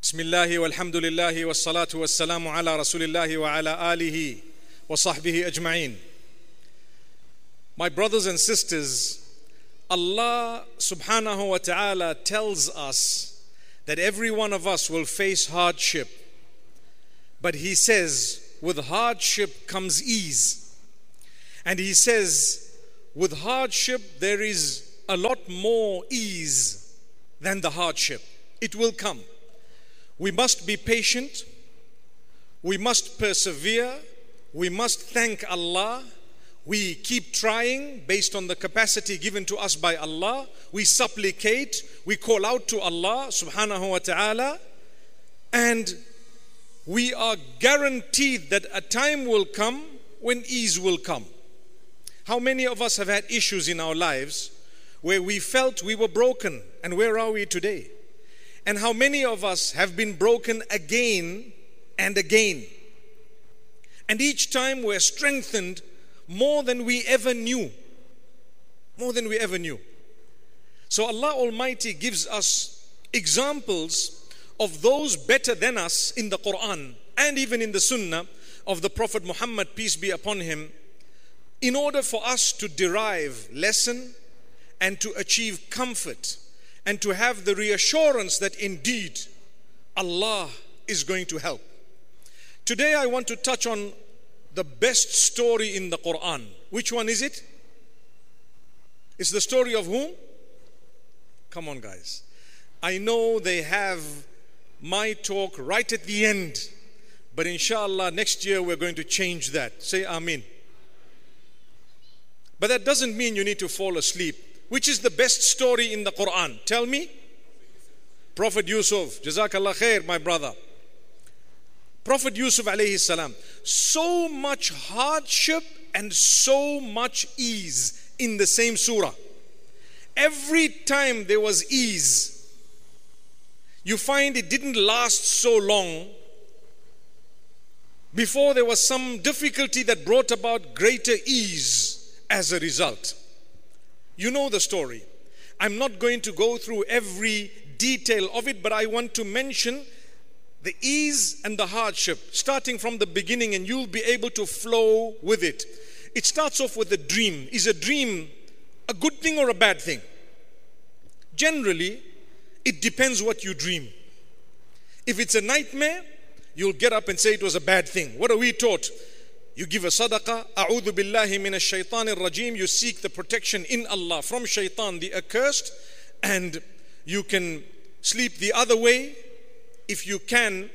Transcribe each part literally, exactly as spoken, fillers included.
Bismillahi walhamdulillahi wassalatu wassalamu ala rasulillahi wa ala alihi wa sahbihi ajma'in. My brothers and sisters, Allah subhanahu wa ta'ala tells us that every one of us will face hardship. But He says, with hardship comes ease. And He says, with hardship there is a lot more ease than the hardship. It will come. We must be patient. We must persevere. We must thank Allah. We keep trying based on the capacity given to us by Allah. We supplicate. We call out to Allah subhanahu wa ta'ala. And we are guaranteed that a time will come when ease will come. How many of us have had issues in our lives where we felt we were broken, and where are we today? And how many of us have been broken again and again? And each time we're strengthened more than we ever knew. More than we ever knew. So Allah Almighty gives us examples of those better than us in the Quran and even in the Sunnah of the Prophet Muhammad, peace be upon him, in order for us to derive lesson and to achieve comfort and to have the reassurance that indeed Allah is going to help. Today I want to touch on the best story in the Quran. Which one is it? It's the story of whom? Come on, guys. I know they have my talk right at the end, but inshallah next year we're going to change that. Say Ameen. But that doesn't mean you need to fall asleep. Which is the best story in the Quran? Tell me. Prophet Yusuf. Jazakallah khair, my brother. Prophet Yusuf alayhi salam. So much hardship and so much ease in the same surah. Every time there was ease, you find it didn't last so long before there was some difficulty that brought about greater ease as a result. You know the story. I'm not going to go through every detail of it, but I want to mention the ease and the hardship, starting from the beginning, and you'll be able to flow with it. It starts off with a dream. Is a dream a good thing or a bad thing? Generally, it depends what you dream. If it's a nightmare, you'll get up and say it was a bad thing. What are we taught? You give a sadaqah, a'udhu billahi minash shaitanir rajim. You seek the protection in Allah from shaitan, the accursed, and you can sleep the other way. If you can,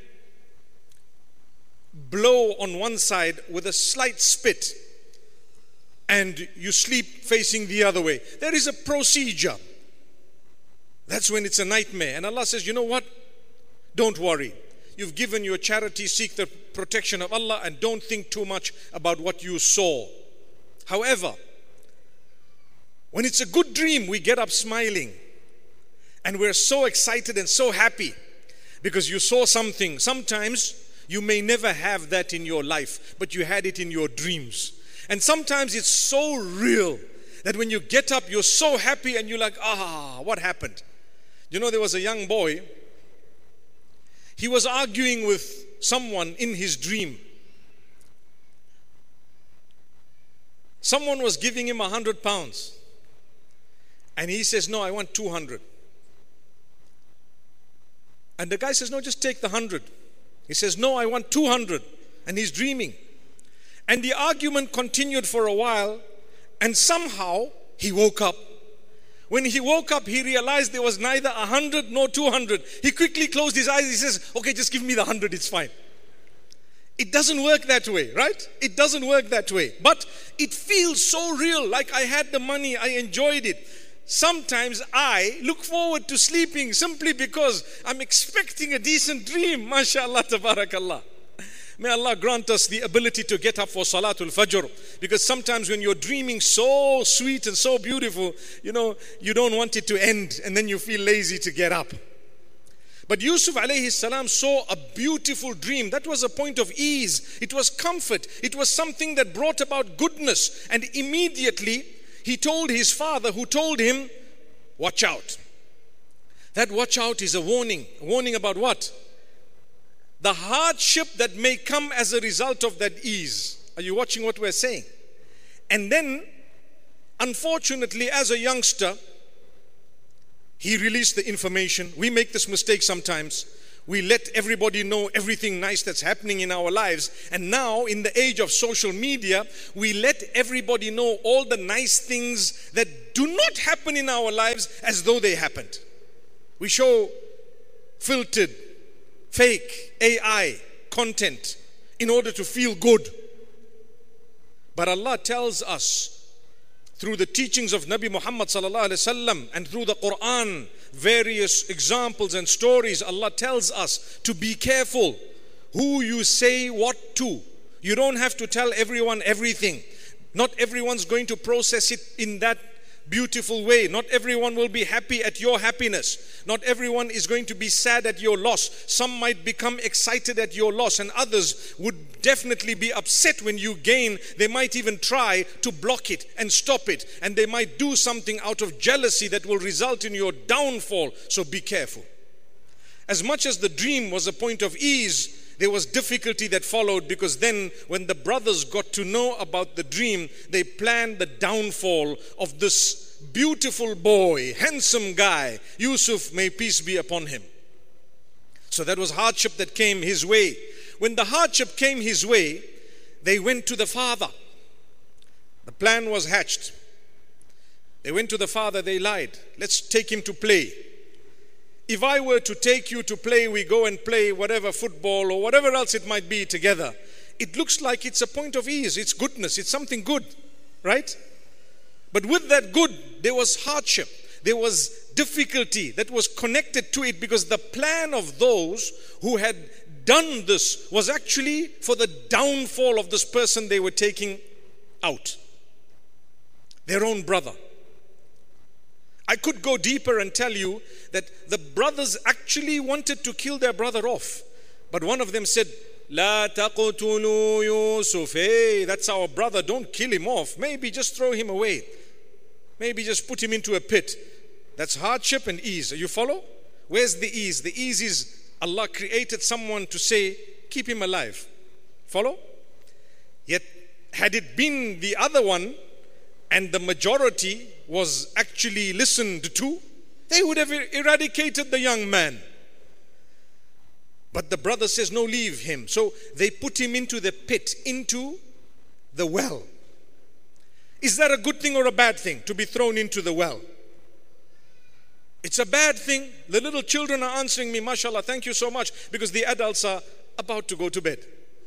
blow on one side with a slight spit, and you sleep facing the other way. There is a procedure. That's when it's a nightmare. And Allah says, you know what? Don't worry. You've given your charity, seek the protection of Allah, and don't think too much about what you saw. However, when it's a good dream, we get up smiling. And we're so excited and so happy because you saw something. Sometimes you may never have that in your life, but you had it in your dreams. And sometimes it's so real that when you get up, you're so happy and you're like, ah, what happened? You know, there was a young boy. He was arguing with someone in his dream. Someone was giving him a hundred pounds. And he says, no, I want two hundred. And the guy says, no, just take the hundred. He says, no, I want two hundred. And he's dreaming. And the argument continued for a while. And somehow he woke up. When he woke up, he realized there was neither a hundred nor two hundred. He quickly closed his eyes. He says, okay, just give me the hundred. It's fine. It doesn't work that way, right? It doesn't work that way. But it feels so real, like I had the money. I enjoyed it. Sometimes I look forward to sleeping simply because I'm expecting a decent dream. MashaAllah, tabarakallah. May Allah grant us the ability to get up for Salatul Fajr. Because sometimes when you're dreaming so sweet and so beautiful, you know, you don't want it to end and then you feel lazy to get up. But Yusuf alayhi salam saw a beautiful dream. That was a point of ease. It was comfort. It was something that brought about goodness. And immediately he told his father, who told him, watch out. That watch out is a warning. A warning about what? the hardship that may come as a result of that ease. Are you watching what we're saying? And then, unfortunately, as a youngster, he released the information. We make this mistake sometimes. We let everybody know everything nice that's happening in our lives. And now, in the age of social media, we let everybody know all the nice things that do not happen in our lives as though they happened. We show filtered, fake, A I content in order to feel good. But Allah tells us through the teachings of Nabi Muhammad sallallahu alaihi wasallam and through the Quran, various examples and stories, Allah tells us to be careful who you say what to. You don't have to tell everyone everything. Not everyone's going to process it in that beautiful way. Not everyone will be happy at your happiness. Not everyone is going to be sad at your loss. Some might become excited at your loss, and others would definitely be upset when you gain. They might even try to block it and stop it, and they might do something out of jealousy that will result in your downfall. So be careful. As much as the dream was a point of ease, there was difficulty that followed, because then when the brothers got to know about the dream, they planned the downfall of this beautiful boy, handsome guy, Yusuf, may peace be upon him. So that was hardship that came his way. When the hardship came his way, they went to the father. The plan was hatched. They went to the father, they lied. Let's take him to play. If I were to take you to play, we go and play whatever football or whatever else it might be together. It looks like it's a point of ease, it's goodness, it's something good, right? But with that good, there was hardship, there was difficulty that was connected to it, because the plan of those who had done this was actually for the downfall of this person they were taking out, their own brother. I could go deeper and tell you that the brothers actually wanted to kill their brother off. But one of them said, La taqtulu Yusuf. Hey, that's our brother, don't kill him off. Maybe just throw him away. Maybe just put him into a pit. That's hardship and ease. You follow? Where's the ease? The ease is Allah created someone to say, keep him alive. Follow? Yet, had it been the other one, and the majority was actually listened to, they would have eradicated the young man. But the brother says, no, leave him. So they put him into the pit, into the well. Is that a good thing or a bad thing, to be thrown into the well? It's a bad thing. The little children are answering me, mashallah, thank you so much, because the adults are about to go to bed.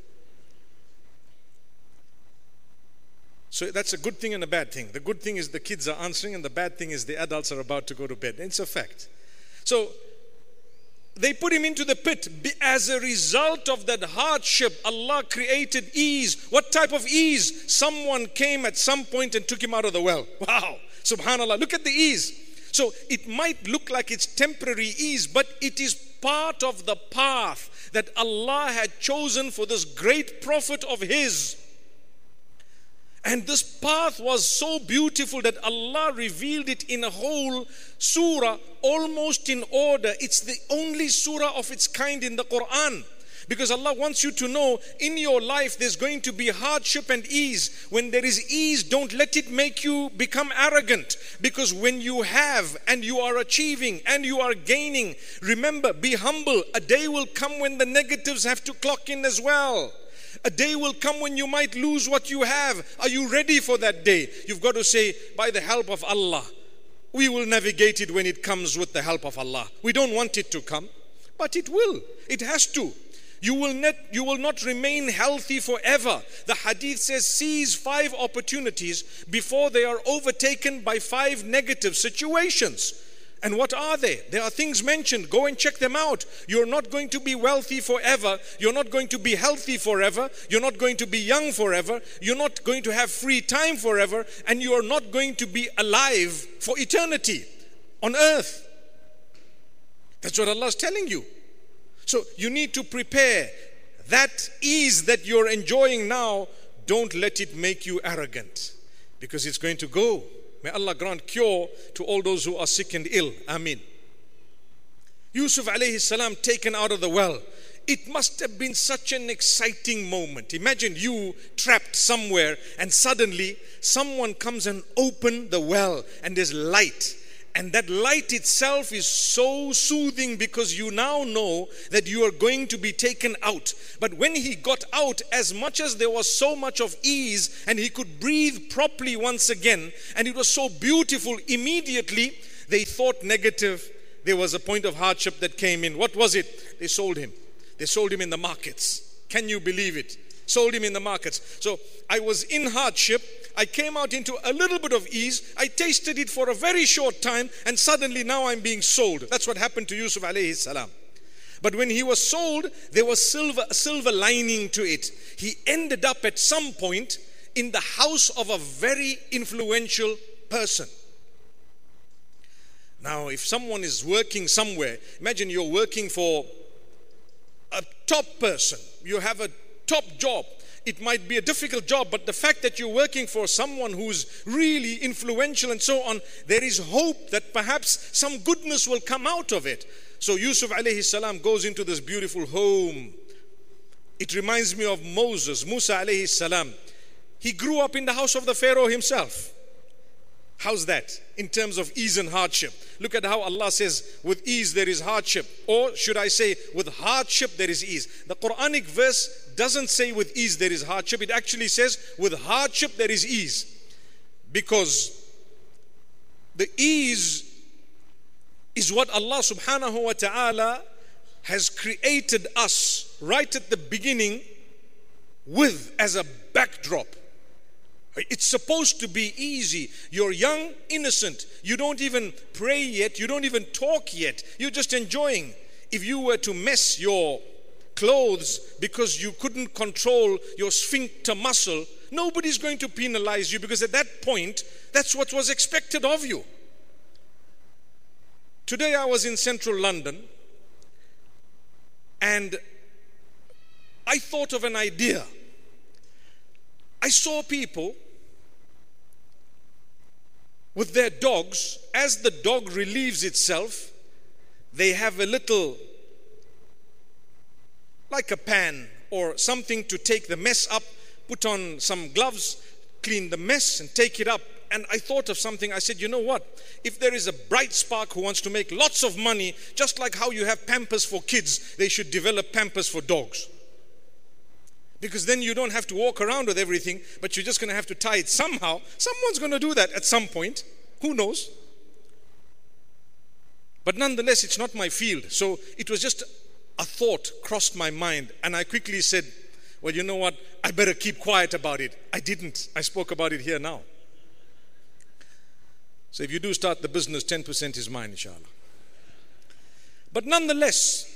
So that's a good thing and a bad thing. The good thing is the kids are answering, and the bad thing is the adults are about to go to bed. It's a fact. So they put him into the pit. As a result of that hardship, Allah created ease. What type of ease? Someone came at some point and took him out of the well. Wow, subhanallah, look at the ease. So it might look like it's temporary ease, but it is part of the path that Allah had chosen for this great prophet of His. And this path was so beautiful that Allah revealed it in a whole surah, almost in order. It's the only surah of its kind in the Quran. Because Allah wants you to know, in your life there's going to be hardship and ease. When there is ease, don't let it make you become arrogant. Because when you have and you are achieving and you are gaining, remember, be humble. A day will come when the negatives have to clock in as well. A day will come when you might lose what you have. Are you ready for that day? You've got to say, by the help of Allah, we will navigate it when it comes with the help of Allah. We don't want it to come, but it will. It has to. You will not, you will not remain healthy forever. The hadith says, seize five opportunities before they are overtaken by five negative situations. And what are they? There are things mentioned. Go and check them out. You're not going to be wealthy forever. You're not going to be healthy forever. You're not going to be young forever. You're not going to have free time forever. And you are not going to be alive for eternity on earth. That's what Allah is telling you. So you need to prepare. That ease that you're enjoying now, don't let it make you arrogant, because it's going to go. May Allah grant cure to all those who are sick and ill. Ameen. Yusuf alayhi salam taken out of the well. it must have been such an exciting moment. Imagine you trapped somewhere and suddenly someone comes and open the well and there's light. And that light itself is so soothing because you now know that you are going to be taken out. But when he got out, as much as there was so much of ease and he could breathe properly once again, and it was so beautiful, immediately they thought negative. There was a point of hardship that came in. What was it? They sold him. They sold him in the markets. Can you believe it? Sold him in the markets. So I was in hardship. I came out into a little bit of ease. I tasted it for a very short time, and suddenly now I'm being sold. That's what happened to Yusuf alayhi salam. But when he was sold, there was silver, a silver lining to it. He ended up at some point in the house of a very influential person. Now, if someone is working somewhere, imagine you're working for a top person. You have a top job. It might be a difficult job, but the fact that you're working for someone who's really influential and so on, there is hope that perhaps some goodness will come out of it. So Yusuf alayhi salam goes into this beautiful home. It reminds me of Moses, Musa alayhi salam. He grew up in the house of the Pharaoh himself. How's that in terms of ease and hardship? Look at how Allah says, with ease there is hardship. Or should I say, with hardship there is ease. The Quranic verse doesn't say with ease there is hardship. It actually says with hardship there is ease. Because the ease is what Allah subhanahu wa ta'ala has created us right at the beginning with as a backdrop. It's supposed to be easy. You're young, innocent. You don't even pray yet. You don't even talk yet. You're just enjoying. If you were to mess your clothes because you couldn't control your sphincter muscle, nobody's going to penalize you, because at that point, that's what was expected of you. Today I was in central London and I thought of an idea. I saw people with their dogs. As the dog relieves itself, they have a little, like a pan or something to take the mess up, put on some gloves, clean the mess and take it up. And I thought of something. I said, you know what? If there is a bright spark who wants to make lots of money, just like how you have Pampers for kids, they should develop Pampers for dogs. Because then you don't have to walk around with everything, but you're just going to have to tie it somehow. Someone's going to do that at some point. Who knows? But nonetheless, it's not my field. So it was just a thought crossed my mind. And I quickly said, well, you know what? I better keep quiet about it. I didn't. I spoke about it here now. So if you do start the business, ten percent is mine, inshallah. But nonetheless,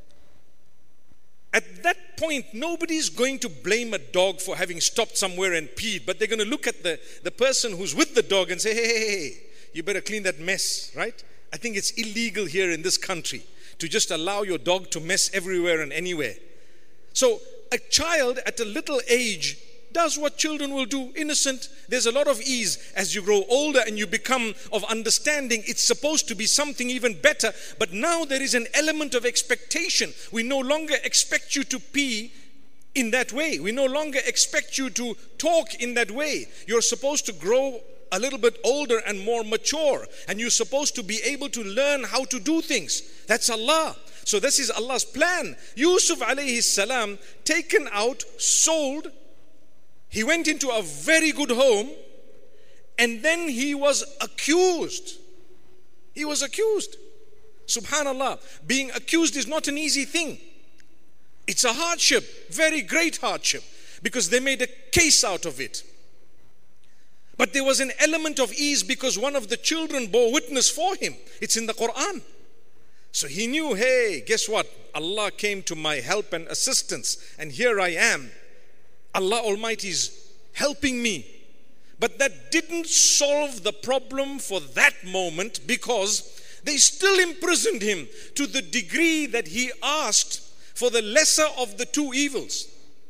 at that point, nobody's going to blame a dog for having stopped somewhere and peed, but they're going to look at the, the person who's with the dog and say, hey, hey, hey, you better clean that mess, right? I think it's illegal here in this country to just allow your dog to mess everywhere and anywhere. So a child at a little age does what children will do, innocent. There's a lot of ease. As you grow older and you become of understanding, it's supposed to be something even better. But now there is an element of expectation. We no longer expect you to pee in that way. We no longer expect you to talk in that way. You're supposed to grow a little bit older and more mature. And you're supposed to be able to learn how to do things. That's Allah. So this is Allah's plan. Yusuf alayhi salam, taken out, sold. He went into a very good home, and then he was accused. He was accused. Subhanallah. Being accused is not an easy thing. It's a hardship, very great hardship, because they made a case out of it. But there was an element of ease because one of the children bore witness for him. It's in the Quran. So he knew, hey, guess what? Allah came to my help and assistance, and here I am. Allah Almighty is helping me. But that didn't solve the problem for that moment, because they still imprisoned him to the degree that he asked for the lesser of the two evils.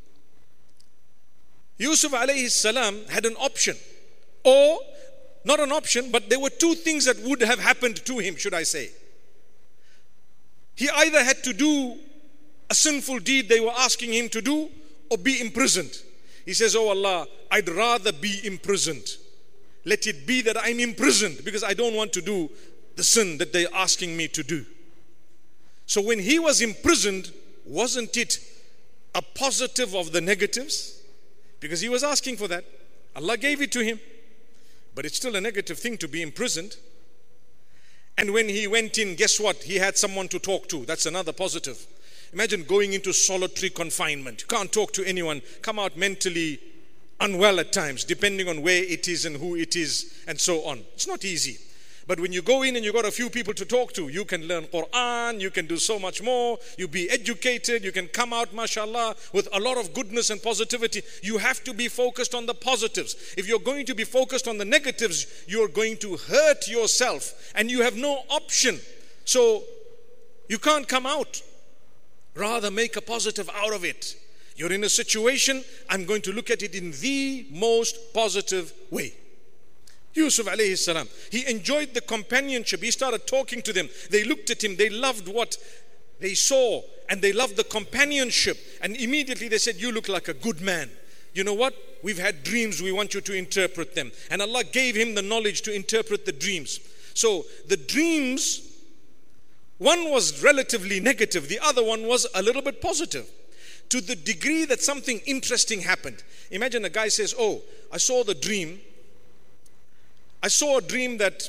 Yusuf alayhi salam had an option, or not an option, but there were two things that would have happened to him, should I say. He either had to do a sinful deed they were asking him to do, or be imprisoned? He says, oh Allah, I'd rather be imprisoned. Let it be that I'm imprisoned, because I don't want to do the sin that they're asking me to do. So when he was imprisoned, wasn't it a positive of the negatives? Because he was asking for that. Allah gave it to him. But it's still a negative thing to be imprisoned. And when he went in, guess what? He had someone to talk to. That's another positive. Imagine going into solitary confinement. You can't talk to anyone. Come out mentally unwell at times, depending on where it is and who it is and so on. It's not easy. But when you go in and you've got a few people to talk to, you can learn Quran, you can do so much more, you be educated, you can come out, mashallah, with a lot of goodness and positivity. You have to be focused on the positives. If you're going to be focused on the negatives, you're going to hurt yourself and you have no option. So you can't come out. Rather make a positive out of it. You're in a situation, I'm going to look at it in the most positive way. Yusuf alayhi salam, he enjoyed the companionship. He started talking to them. They looked at him. They loved what they saw and they loved the companionship. And immediately they said, you look like a good man. You know what? We've had dreams. We want you to interpret them. And Allah gave him the knowledge to interpret the dreams. So the dreams, one was relatively negative. The other one was a little bit positive. To the degree that something interesting happened. Imagine a guy says, oh, I saw the dream. I saw a dream that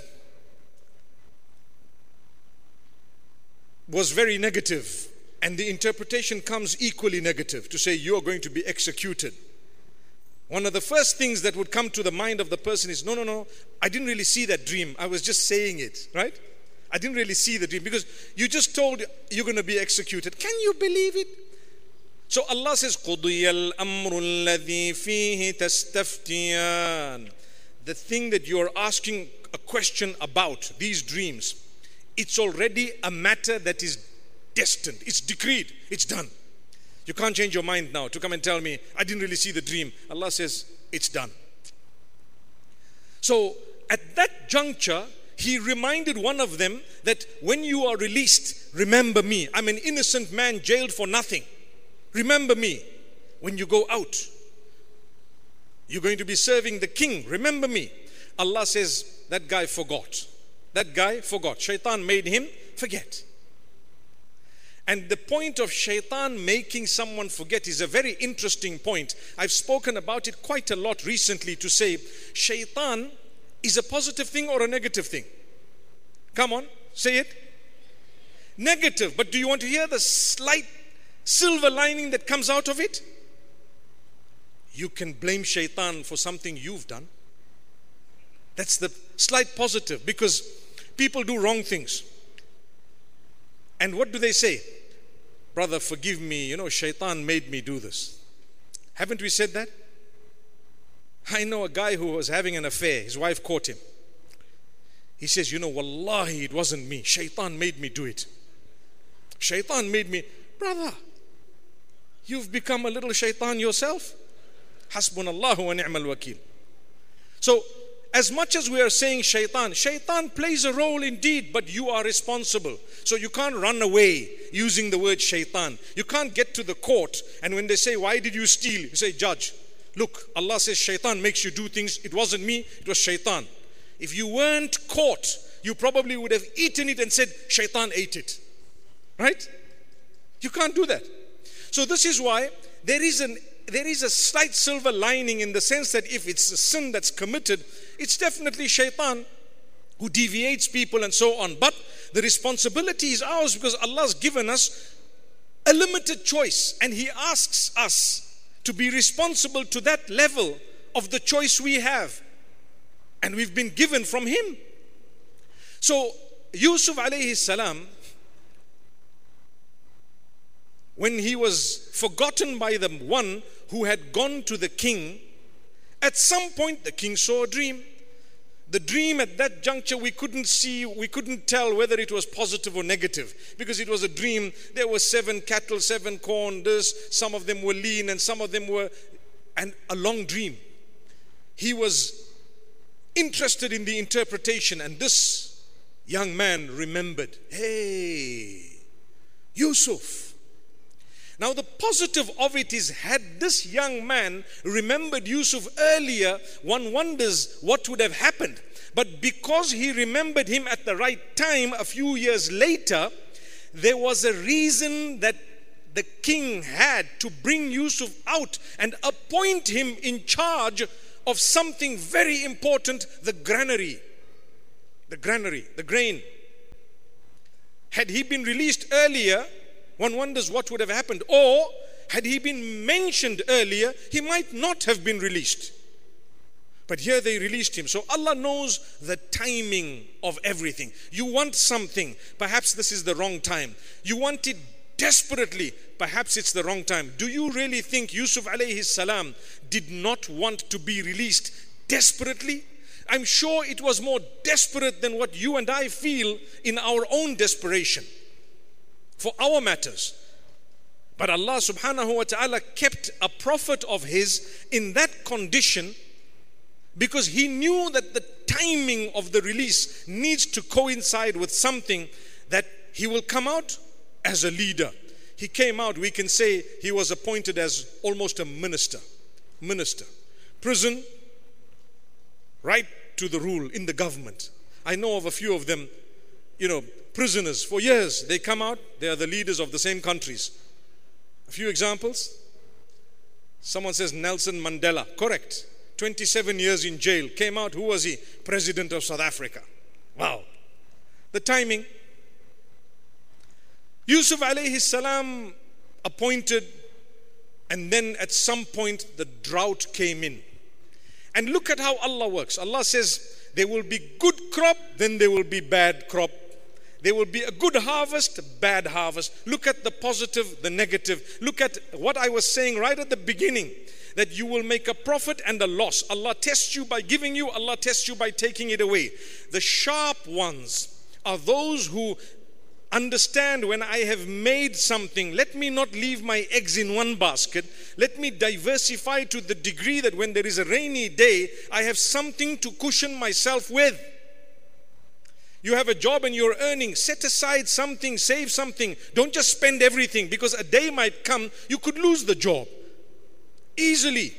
was very negative, and the interpretation comes equally negative, to say you're going to be executed. One of the first things that would come to the mind of the person is, no, no, no, I didn't really see that dream. I was just saying it, right? I didn't really see the dream, because you just told you're going to be executed. Can you believe it? So Allah says, قُضِيَ الْأَمْرُ الَّذِي فِيهِ تَسْتَفْتِيَانِ. The thing that you're asking a question about, these dreams, it's already a matter that is destined. It's decreed. It's done. You can't change your mind now to come and tell me, I didn't really see the dream. Allah says, it's done. So at that juncture, he reminded one of them that when you are released, remember me. I'm an innocent man jailed for nothing. Remember me when you go out. You're going to be serving the king. Remember me. Allah says, that guy forgot. That guy forgot. Shaitan made him forget. And the point of shaitan making someone forget is a very interesting point. I've spoken about it quite a lot recently, to say shaitan is a positive thing or a negative thing? Come on, say it. Negative. But do you want to hear the slight silver lining that comes out of it? You can blame shaitan for something you've done. That's the slight positive, because people do wrong things. And what do they say? Brother, forgive me, you know, shaitan made me do this. Haven't we said that? I know a guy who was having an affair. His wife caught him. He says, you know, wallahi, it wasn't me. Shaitan made me do it. Shaitan made me. Brother, you've become a little shaitan yourself. Hasbunallahu wa ni'mal wakil. So, as much as we are saying shaitan, shaitan plays a role indeed, but you are responsible. So you can't run away using the word shaitan. You can't get to the court, and when they say, why did you steal? You say, judge, look, Allah says shaitan makes you do things. It wasn't me, it was shaitan. If you weren't caught, you probably would have eaten it and said, shaitan ate it. Right? You can't do that. So this is why there is an there is a slight silver lining, in the sense that if it's a sin that's committed, it's definitely shaitan who deviates people and so on. But the responsibility is ours, because Allah's given us a limited choice, and He asks us to be responsible to that level of the choice we have, and we've been given from Him. So Yusuf alayhi salam, when he was forgotten by the one who had gone to the king, at some point the king saw a dream. The dream at that juncture, we couldn't see, we couldn't tell whether it was positive or negative, because it was a dream. There were seven cattle, seven corn, this, some of them were lean and some of them were, and a long dream. He was interested in the interpretation, and this young man remembered, hey, Yusuf, Now the positive of it is, had this young man remembered Yusuf earlier, one wonders what would have happened. But because he remembered him at the right time a few years later, there was a reason that the king had to bring Yusuf out and appoint him in charge of something very important, the granary. The granary, the grain. Had he been released earlier, one wonders what would have happened. Or, had he been mentioned earlier, he might not have been released. But here they released him. So Allah knows the timing of everything. You want something, perhaps this is the wrong time. You want it desperately, perhaps it's the wrong time. Do you really think Yusuf alayhi salam did not want to be released desperately? I'm sure it was more desperate than what you and I feel in our own desperation for our matters. But Allah subhanahu wa ta'ala kept a prophet of his in that condition because he knew that the timing of the release needs to coincide with something that he will come out as a leader. He came out, we can say he was appointed as almost a minister. Minister. Prison, right to the rule in the government. I know of a few of them, you know, prisoners for years. They come out, they are the leaders of the same countries. A few examples. Someone says Nelson Mandela. Correct. twenty-seven years in jail. Came out, who was he? President of South Africa. Wow. The timing. Yusuf alayhi salam appointed, and then at some point the drought came in. And look at how Allah works. Allah says there will be good crop, then there will be bad crop. There will be a good harvest, a bad harvest. Look at the positive, the negative. Look at what I was saying right at the beginning, that you will make a profit and a loss. Allah tests you by giving you, Allah tests you by taking it away. The sharp ones are those who understand, when I have made something, let me not leave my eggs in one basket. Let me diversify to the degree that when there is a rainy day, I have something to cushion myself with. You have a job and you're earning. Set aside something, save something. Don't just spend everything, because a day might come you could lose the job easily.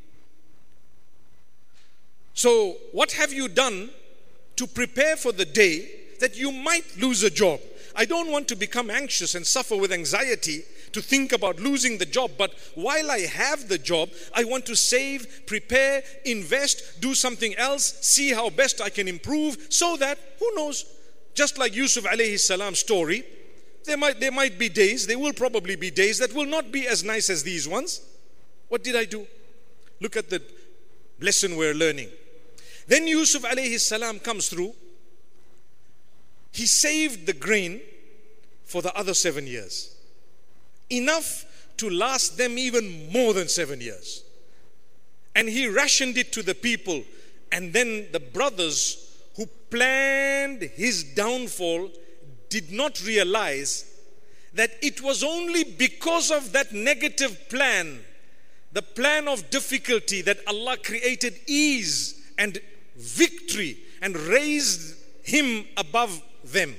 So what have you done to prepare for the day that you might lose a job? I don't want to become anxious and suffer with anxiety to think about losing the job, but while I have the job, I want to save, prepare, invest, do something else, see how best I can improve, so that, who knows, just like Yusuf alayhi salam's story, there might, there might be days, there will probably be days that will not be as nice as these ones. What did I do? Look at the lesson we're learning. Then Yusuf alayhi salam comes through. He saved the grain for the other seven years. Enough to last them even more than seven years. And he rationed it to the people. And then the brothers who planned his downfall did not realize that it was only because of that negative plan, the plan of difficulty, that Allah created ease and victory and raised him above them.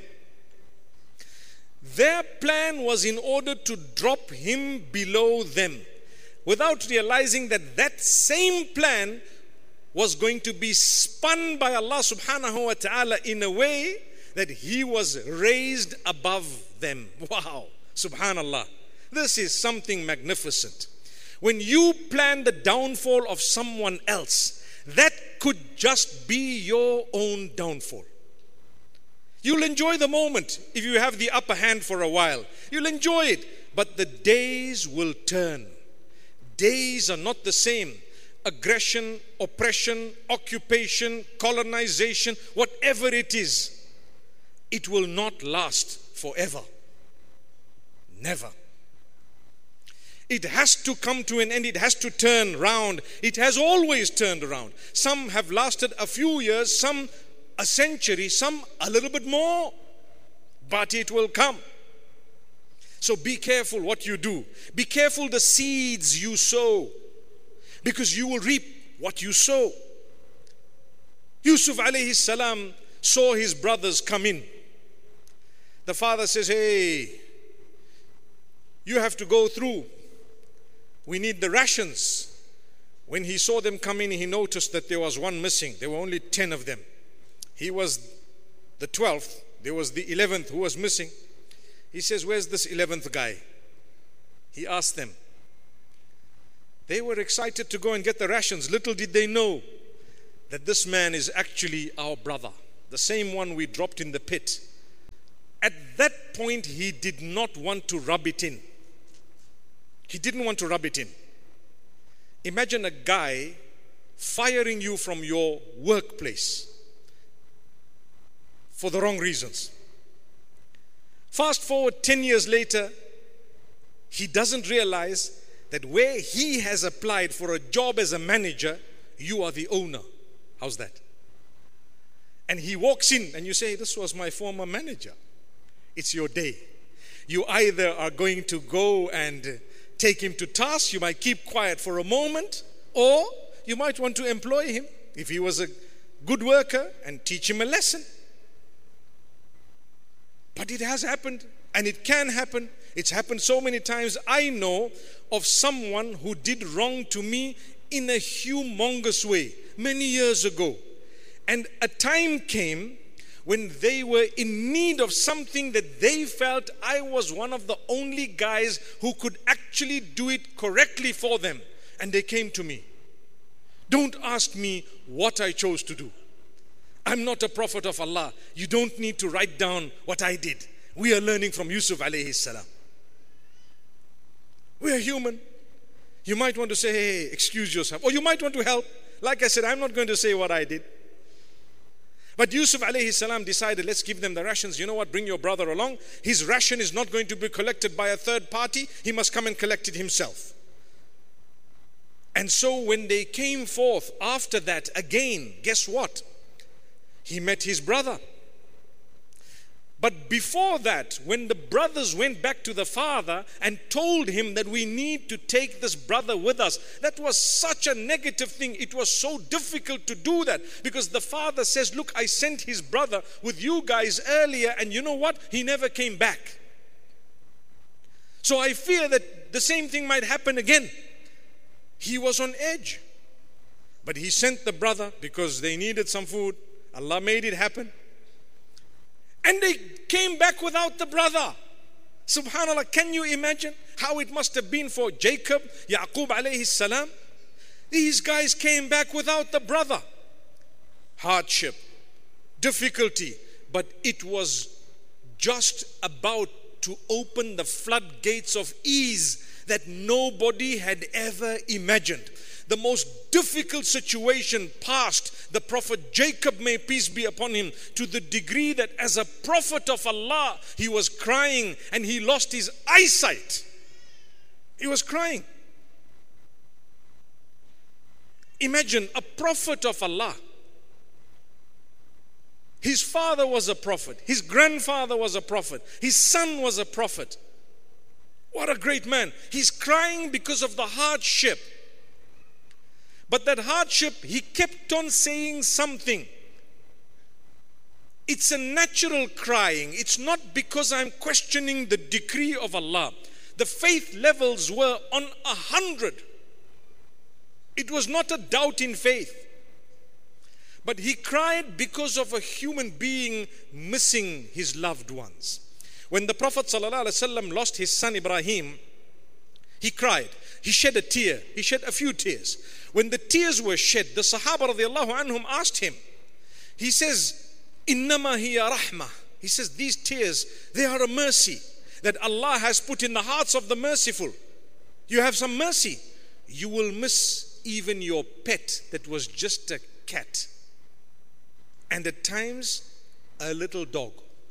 Their plan was in order to drop him below them, without realizing that that same plan was going to be spun by Allah subhanahu wa ta'ala in a way that he was raised above them. Wow, subhanallah. This is something magnificent. When you plan the downfall of someone else, that could just be your own downfall. You'll enjoy the moment if you have the upper hand for a while. You'll enjoy it. But the days will turn. Days are not the same. Aggression, oppression, occupation, colonization, whatever it is, it will not last forever. Never. It has to come to an end. It has to turn round. It has always turned around. Some have lasted a few years, some a century, some a little bit more, but it will come. So be careful what you do. Be careful the seeds you sow, because you will reap what you sow. Yusuf alayhi salam saw his brothers come in. The father says, hey, You have to go through. We need the rations. When he saw them come in, he noticed that there was one missing. There were only ten of them. He was the twelfth. There was the eleventh who was missing. He says, where's this eleventh guy? He asked them. They were excited to go and get the rations. Little did they know that this man is actually our brother, the same one we dropped in the pit. At that point, he did not want to rub it in. He didn't want to rub it in. Imagine a guy firing you from your workplace for the wrong reasons. Fast forward ten years later, he doesn't realize that where he has applied for a job as a manager, you are the owner. How's that? And he walks in and you say, this was my former manager. It's your day. You either are going to go and take him to task, you might keep quiet for a moment, or you might want to employ him if he was a good worker and teach him a lesson. But it has happened, and it can happen. It's happened so many times. I know of someone who did wrong to me in a humongous way many years ago. And a time came when they were in need of something that they felt I was one of the only guys who could actually do it correctly for them. And they came to me. Don't ask me what I chose to do. I'm not a prophet of Allah. You don't need to write down what I did. We are learning from Yusuf alayhi salam. We are human. You might want to say, hey, excuse yourself. Or you might want to help. Like I said, I'm not going to say what I did. But Yusuf alayhi salam decided, let's give them the rations. You know what? Bring your brother along. His ration is not going to be collected by a third party. He must come and collect it himself. And so when they came forth after that again, guess what? He met his brother. But before that, when the brothers went back to the father and told him that we need to take this brother with us, that was such a negative thing. It was so difficult to do that because the father says, look, I sent his brother with you guys earlier, and you know what? He never came back. So I fear that the same thing might happen again. He was on edge. But he sent the brother because they needed some food. Allah made it happen. And they came back without the brother. Subhanallah, can you imagine how it must have been for Jacob, Yaqub alayhi salam? These guys came back without the brother. Hardship, difficulty, but it was just about to open the floodgates of ease that nobody had ever imagined. The most difficult situation passed the Prophet Jacob, may peace be upon him, to the degree that as a prophet of Allah, he was crying and he lost his eyesight. He was crying. Imagine a prophet of Allah. His father was a prophet. His grandfather was a prophet. His son was a prophet. What a great man. He's crying because of the hardship. But that hardship, he kept on saying something. It's a natural crying. It's not because I'm questioning the decree of Allah. The faith levels were on a hundred. It was not a doubt in faith. But he cried because of a human being missing his loved ones. When the Prophet ﷺ lost his son Ibrahim, he cried. He shed a tear. He shed a few tears. When the tears were shed, the Sahaba radiallahu anhum asked him. He says, Innama hiya rahmah. He says, these tears, they are a mercy that Allah has put in the hearts of the merciful. You have some mercy. You will miss even your pet that was just a cat. And at times, a little dog.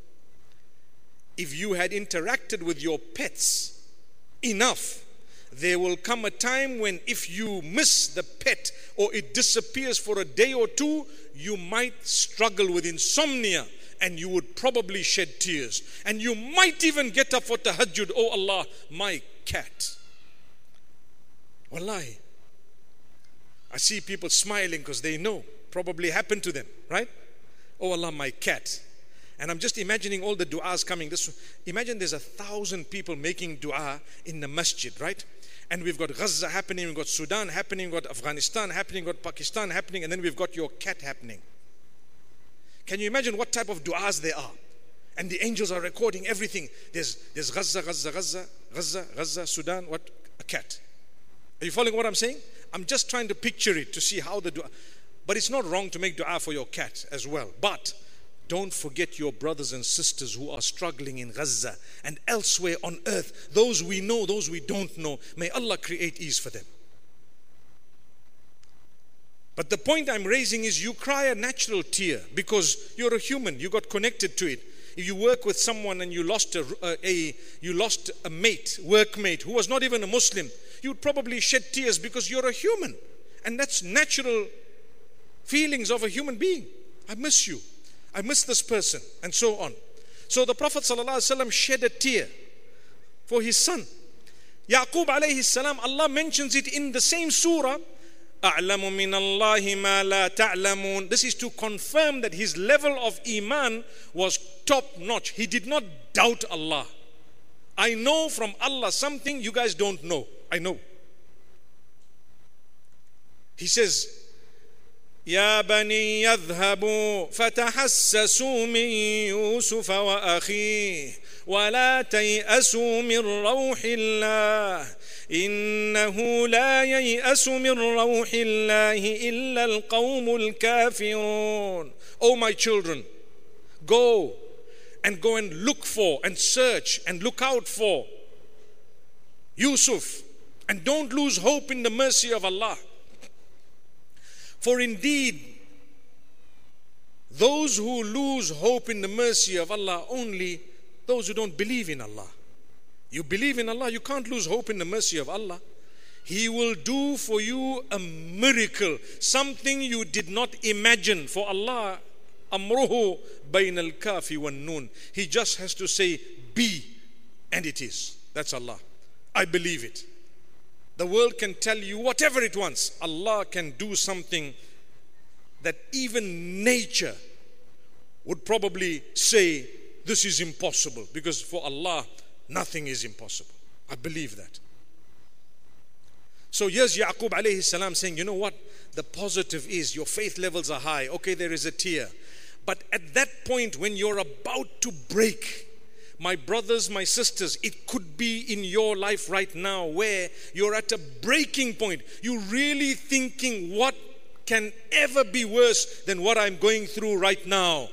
If you had interacted with your pets enough, there will come a time when if you miss the pet or it disappears for a day or two, you might struggle with insomnia and you would probably shed tears. And you might even get up for tahajjud, oh Allah, my cat. Wallahi. I see people smiling because they know, probably happened to them, right? Oh Allah, my cat. And I'm just imagining all the du'as coming. This, imagine there's a thousand people making du'a in the masjid, right? And we've got Gaza happening, we've got Sudan happening, we've got Afghanistan happening, we've got Pakistan happening, and then we've got your cat happening. Can you imagine what type of du'as there are? And the angels are recording everything. There's, there's Gaza, Gaza, Gaza, Gaza, Gaza, Sudan, what? A cat. Are you following what I'm saying? I'm just trying to picture it to see how the du'a. But it's not wrong to make du'a for your cat as well. But don't forget your brothers and sisters who are struggling in Gaza and elsewhere on earth. Those we know, those we don't know. May Allah create ease for them. But the point I'm raising is you cry a natural tear because you're a human. You got connected to it. If you work with someone and you lost a, a you lost a mate, workmate who was not even a Muslim, you'd probably shed tears because you're a human. And that's natural feelings of a human being. I miss you. I miss this person, and so on. So the Prophet ﷺ shed a tear for his son. Yaqub alayhi salam, Allah mentions it in the same surah. أَعْلَمُ مِنَ اللَّهِ مَا لَا تَعْلَمُونَ. This is to confirm that his level of iman was top notch. He did not doubt Allah. I know from Allah something you guys don't know. I know. He says, يا بني يذهبوا فتحسسوا من يوسف وأخيه ولا تيأسوا من روح الله إنه لا ييأس من روح الله إلا القوم الكافرون. Oh my children, go and go and look for and search and look out for Yusuf, and don't lose hope in the mercy of Allah. For indeed, those who lose hope in the mercy of Allah, only those who don't believe in Allah. You believe in Allah, you can't lose hope in the mercy of Allah. He will do for you a miracle, something you did not imagine. For Allah, amruhu bayn al-kafi wan nun. He just has to say, be, and it is. That's Allah. I believe it. The world can tell you whatever it wants. Allah can do something that even nature would probably say, this is impossible. Because for Allah, nothing is impossible. I believe that. So here's Yaqub alayhi salam saying, you know what? The positive is your faith levels are high. Okay, there is a tear. But at that point when you're about to break, my brothers, my sisters, it could be in your life right now where you're at a breaking point. You're really thinking, what can ever be worse than what I'm going through right now?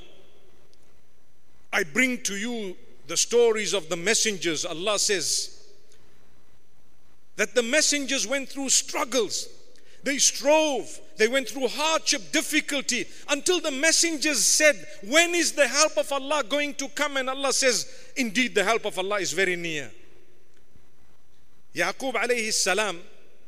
I bring to you the stories of the messengers. Allah says that the messengers went through struggles. They strove. They went through hardship, difficulty, until the messengers said, when is the help of Allah going to come? And Allah says, indeed the help of Allah is very near. Yaqub alayhi salam,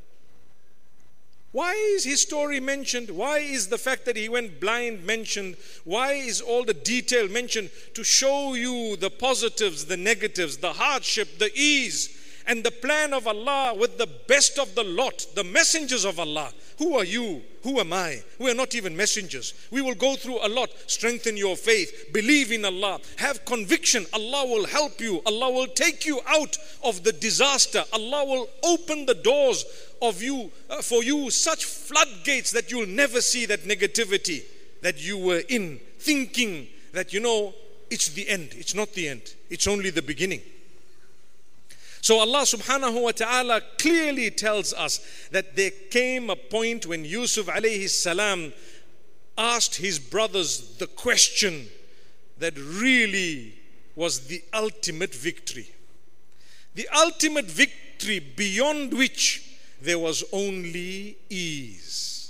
why is his story mentioned? Why is the fact that he went blind mentioned? Why is all the detail mentioned? To show you the positives, the negatives, the hardship, the ease, and the plan of Allah with the best of the lot, the messengers of Allah. Who are you? Who am I? We are not even messengers. We will go through a lot. Strengthen your faith. Believe in Allah. Have conviction. Allah will help you. Allah will take you out of the disaster. Allah will open the doors of you uh, for you such floodgates that you'll never see that negativity that you were in, thinking that, you know, it's the end. It's not the end. It's only the beginning. So Allah subhanahu wa ta'ala clearly tells us that there came a point when Yusuf alayhi salam asked his brothers the question that really was the ultimate victory. The ultimate victory beyond which there was only ease.